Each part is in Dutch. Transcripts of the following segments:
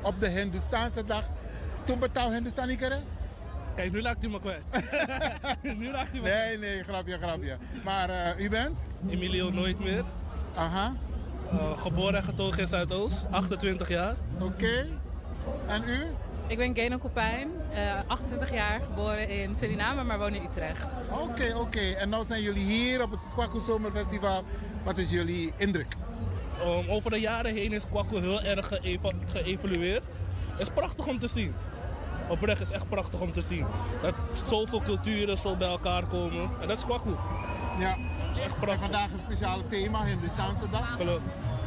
op de Hindoestaanse dag. Toen betaal Hindustani keren? Kijk, nu laat u me kwijt. Nu laat u me kwijt. Nee, grapje. Maar u bent? Emilio Nooit meer. Aha, Geboren en getogen in Zuidoost. 28 jaar. oké. En u? Ik ben Geno Kopijn, 28 jaar, geboren in Suriname, maar woon in Utrecht. Oké. En nu zijn jullie hier op het Kwaku Zomerfestival. Wat is jullie indruk? Over de jaren heen is Kwaku heel erg geëvolueerd. Het is prachtig om te zien. Oprecht is echt prachtig om te zien. Dat zoveel culturen zo bij elkaar komen. En dat is Kwaku. Ja, Dat is echt en prachtig. vandaag een speciale thema, Hindoestaanse dag. Klopt.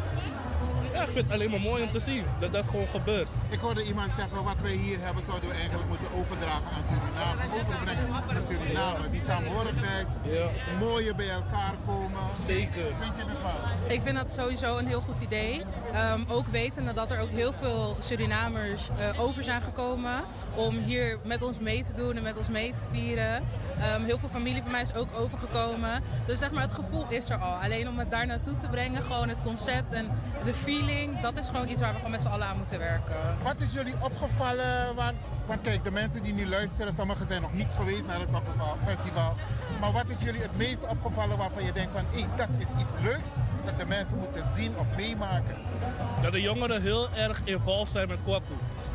Ja, ik vind het alleen maar mooi om te zien dat dat gewoon gebeurt. Ik hoorde iemand zeggen, wat wij hier hebben zouden we eigenlijk moeten overdragen aan Suriname. Overbrengen naar Suriname. Die saamhorigheid, Ja, mooie bij elkaar komen. zeker. Wat vind je ervan? Ik vind dat sowieso een heel goed idee. Ook wetende dat er ook heel veel Surinamers over zijn gekomen om hier met ons mee te doen en met ons mee te vieren. Heel veel familie van mij is ook overgekomen. Dus zeg maar, het gevoel is er al. Alleen om het daar naartoe te brengen, gewoon het concept en de feeling, dat is gewoon iets waar we gewoon met z'n allen aan moeten werken. Wat is jullie opgevallen? Want kijk, de mensen die nu luisteren, sommigen zijn nog niet geweest naar het Festival. Maar wat is jullie het meest opgevallen waarvan je denkt van, hé, dat is iets leuks dat de mensen moeten zien of meemaken? Dat de jongeren heel erg involved zijn met Kwaku.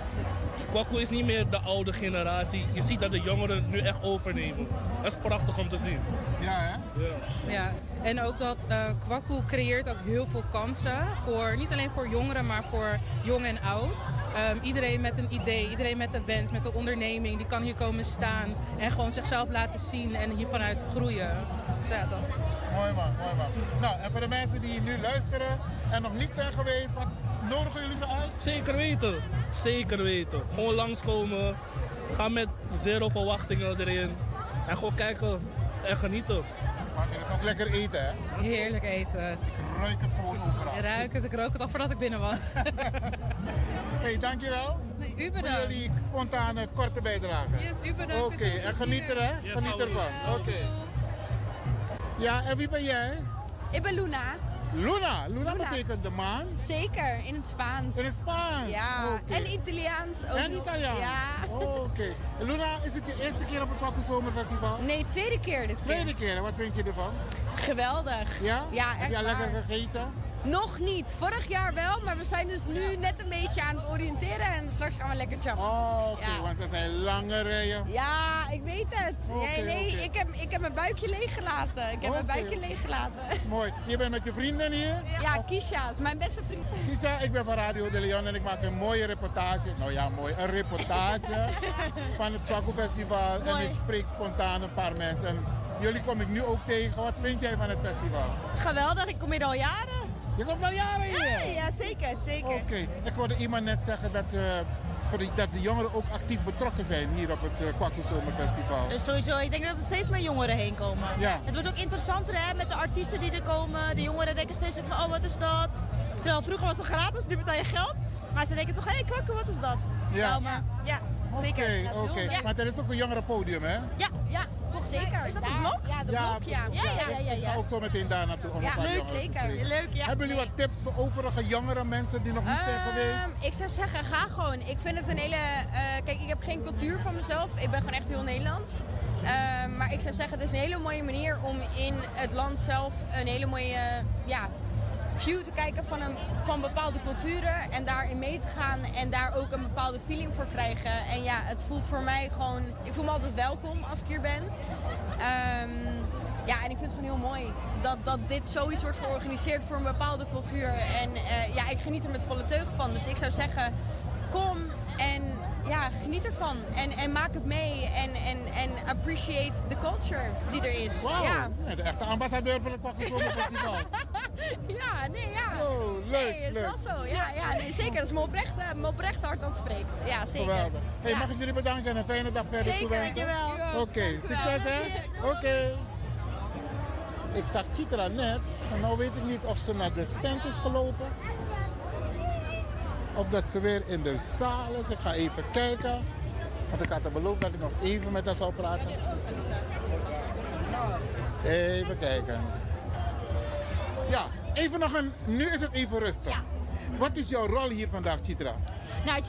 Kwaku is niet meer de oude generatie. Je ziet dat de jongeren nu echt overnemen. Dat is prachtig om te zien. Ja, hè? Ja. Ja, en ook dat Kwaku creëert ook heel veel kansen. Niet alleen voor jongeren, maar voor jong en oud. Iedereen met een idee, iedereen met een wens, met een onderneming, die kan hier komen staan en gewoon zichzelf laten zien en hiervanuit groeien. Dus ja, dat. Mooi man. Nou, en voor de mensen die nu luisteren en nog niet zijn geweest, wat nodigen jullie ze uit? Zeker weten. Gewoon langskomen. Ga met 0 verwachtingen erin. En gewoon kijken en genieten. Maar het is ook lekker eten, hè? Heerlijk eten. Ik ruik het gewoon overal. Ik rook het al voordat ik binnen was. Hey, dankjewel Nee, u voor bedankt. jullie spontane korte bijdrage. Yes, u bedankt. Oké, en geniet er, hè? Yes, Geniet hou ervan. Oké. Ja, en wie ben jij? Ik ben Luna. Luna. Luna Luna. betekent de maan. Zeker, in het Spaans. In het Spaans. Ja, Oké. en Italiaans ook En nog. Italiaans. Ja. Oké. En Luna, is het je eerste keer op het Kwaku Zomerfestival? Nee, tweede keer dit keer. Tweede keer, en wat vind je ervan? Geweldig. Ja? Ja, Heb echt je al lekker waar. gegeten? Nog niet. Vorig jaar wel, maar we zijn dus nu net een beetje aan het oriënteren en straks gaan we lekker chappen. Oh, oké, Ja. want er zijn lange rijen. Ja, ik weet het. Oké, nee, oké. Ik heb mijn buikje leeggelaten. Mooi. Je bent met je vrienden hier? Ja, Kisha is mijn beste vriend. Kisa, ik ben van Radio de Leon en ik maak een mooie reportage. Nou ja, mooi. Een reportage van het Kwaku Festival. En Mooi. ik spreek spontaan een paar mensen. En jullie kom ik nu ook tegen. Wat vind jij van het festival? Geweldig, ik kom hier al jaren. Je komt al jaren hier? Ja, zeker, zeker. Oké. Ik hoorde iemand net zeggen dat, dat de jongeren ook actief betrokken zijn hier op het Kwaku Zomerfestival. Dus sowieso, ik denk dat er steeds meer jongeren heen komen. Ja. Het wordt ook interessanter hè, met de artiesten die er komen. De jongeren denken steeds meer van, oh wat is dat? Terwijl vroeger was het gratis, nu betaal je geld. Maar ze denken toch, hé Kwaku, wat is dat? Ja. Nou, maar, ja, zeker. Oké. Ja. Maar er is ook een jongerenpodium, hè? Ja. Ja, zeker. Is dat een blok? Ja, de blok, ja. Ik ga ook zo meteen daar naartoe om Ja, een paar leuk, jongeren te zeker. spreken. Leuk, ja. Hebben jullie wat tips voor overige jongere mensen die nog niet zijn geweest? Ik zou zeggen, ga gewoon. Ik vind het een hele... kijk, ik heb geen cultuur van mezelf. Ik ben gewoon echt heel Nederlands. Maar ik zou zeggen, het is een hele mooie manier om in het land zelf een hele mooie view te kijken van bepaalde culturen. En daarin mee te gaan en daar ook een bepaalde feeling voor krijgen. En ja, het voelt voor mij gewoon... Ik voel me altijd welkom als ik hier ben. Ja, en ik vind het gewoon heel mooi dat dit zoiets wordt georganiseerd voor een bepaalde cultuur. En ja, ik geniet er met volle teugen van. Dus ik zou zeggen, kom en ja, geniet ervan. En maak het mee en appreciate the culture die er is. Wauw, Ja. ja, de echte ambassadeur van het Kwaku Zomerfestival. Ja, nee, ja. Oh, leuk, Nee, het is leuk. wel zo. Ja, nee, zeker. Dat is mijn oprecht hart dat spreekt. Ja, zeker. Geweldig. Hey, Ja. mag ik jullie bedanken en een fijne dag verder Zeker, toewensen? dankjewel. Oké, Dankjewel. succes hè? Oké. Ik zag Chitra net, en nou weet ik niet of ze naar de stand is gelopen. Of dat ze weer in de zaal is. Ik ga even kijken. Want ik had er beloofd dat ik nog even met haar zou praten. Even kijken. Ja, even nog een... Nu is het even rustig. Wat is jouw rol hier vandaag, Chitra? Nou,